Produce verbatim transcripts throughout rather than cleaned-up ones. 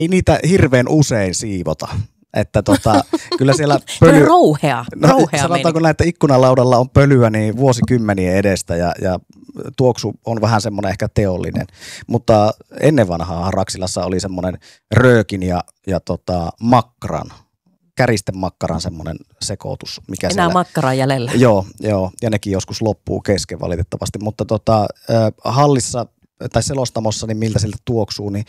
ei niitä hirveän usein siivota. Että tota, kyllä siellä pöly... rouhea, no, rouhea sanotaanko näin, että ikkunalaudalla on pölyä niin vuosikymmenien edestä ja, ja tuoksu on vähän semmoinen ehkä teollinen. Mutta ennen vanhaa Raksilassa oli semmoinen röökin ja, ja tota, makkaran, käristemakkaran semmoinen sekoitus. Mikä Enää siellä... makkaraa jäljellä. Joo, joo, ja nekin joskus loppuu kesken valitettavasti. Mutta tota, hallissa tai selostamossa, niin miltä siltä tuoksuu, niin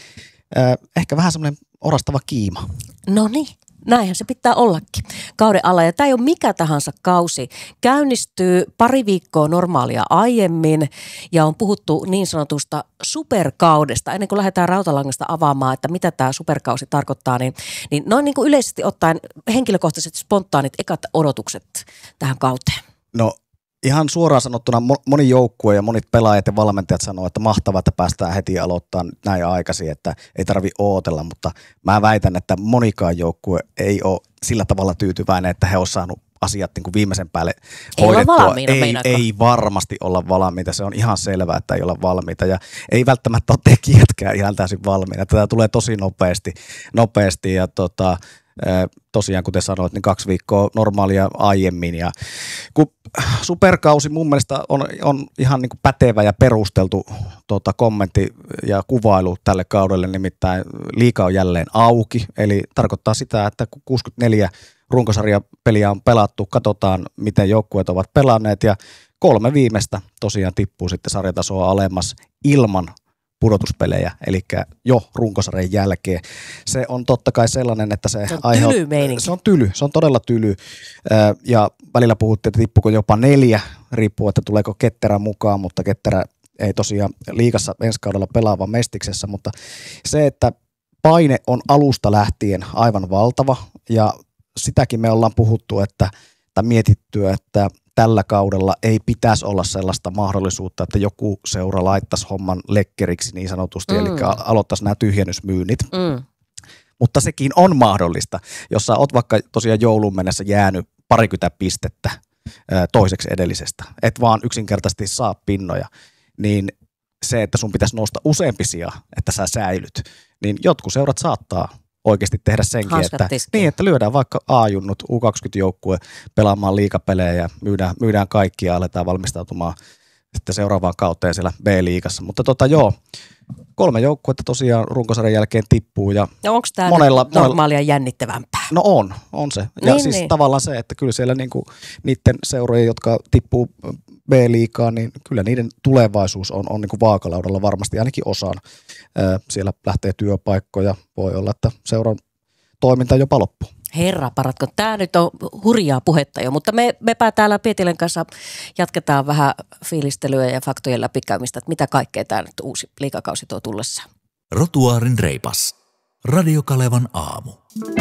ehkä vähän semmoinen orastava kiima. No niin. Näinhän se pitää ollakin kauden alla. Ja tämä ei ole mikä tahansa kausi. Käynnistyy pari viikkoa normaalia aiemmin ja on puhuttu niin sanotusta superkaudesta. Ennen kuin lähdetään Rautalangasta avaamaan, että mitä tämä superkausi tarkoittaa, niin, niin noin niin kuin yleisesti ottaen henkilökohtaiset spontaanit ekat odotukset tähän kauteen. No ihan suoraan sanottuna moni joukkue ja monet pelaajat ja valmentajat sanoo, että mahtavaa, että päästään heti aloittamaan näin aikaisin, että ei tarvitse ootella, mutta mä väitän, että monikaan joukkue ei ole sillä tavalla tyytyväinen, että he on saanut asiat niin kuin viimeisen päälle hoidettua. Ei, valmiina, ei, ei varmasti olla valmiita, se on ihan selvää, että ei olla valmiita ja ei välttämättä ole tekijätkään ihan täysin valmiina. Tätä tulee tosi nopeasti, nopeasti ja tota, tosiaan kuten sanoit, niin kaksi viikkoa normaalia aiemmin ja kun superkausi mun mielestä on, on ihan niin kuin pätevä ja perusteltu tota, kommentti ja kuvailu tälle kaudelle, nimittäin liiga on jälleen auki, eli tarkoittaa sitä, että kun kuusikymmentäneljä runkosarjapeliä on pelattu, katsotaan miten joukkueet ovat pelanneet ja kolme viimeistä tosiaan tippuu sitten sarjatasoa alemmas ilman pudotuspelejä, eli jo runkosarjan jälkeen. Se on totta kai sellainen, että se, se on aiheut... tyly meininki. Se on tyly, se on todella tyly. Ja välillä puhuttiin, että tippuko jopa neljä, riippuu, että tuleeko Ketterä mukaan, mutta Ketterä ei tosiaan liigassa ensi kaudella pelaa, Mestiksessä, mutta se, että paine on alusta lähtien aivan valtava, ja sitäkin me ollaan puhuttu, että, tai mietitty, että tällä kaudella ei pitäisi olla sellaista mahdollisuutta, että joku seura laittaisi homman lekkeriksi niin sanotusti, mm. eli aloittaisi nämä tyhjennysmyynnit. Mm. Mutta sekin on mahdollista, jos sä oot vaikka tosiaan jouluun mennessä jäänyt parikymmentä pistettä toiseksi edellisestä, et vaan yksinkertaisesti saa pinnoja, niin se, että sun pitäisi nousta useampi sija, että sä säilyt, niin jotkut seurat saattaa oikeasti tehdä senkin, että, niin, että lyödään vaikka A-junnut, U kaksikymmentä-joukkue pelaamaan liigapelejä ja myydään, myydään kaikki ja aletaan valmistautumaan sitten seuraavaan kauteen siellä B-liigassa. Mutta tota joo, kolme joukkuetta tosiaan runkosarjan jälkeen tippuu. Ja no onko tämä monella, normaalia monella, jännittävämpää? No on, on se. Ja niin, siis niin. tavallaan se, että kyllä siellä niinku niiden seurojen, jotka tippuu B-liigaan, niin kyllä niiden tulevaisuus on, on niinku vaakalaudalla varmasti ainakin osana. Siellä lähtee työpaikkoja, voi olla, että seuran toiminta jopa loppuu. Herra paratko, tämä nyt on hurjaa puhetta jo, mutta me, mepä täällä Pietilän kanssa jatketaan vähän fiilistelyä ja faktojen läpikäymistä, että mitä kaikkea tämä nyt uusi liigakausi tuo tullessaan. Rotuaarin reipas. Radio Kalevan aamu.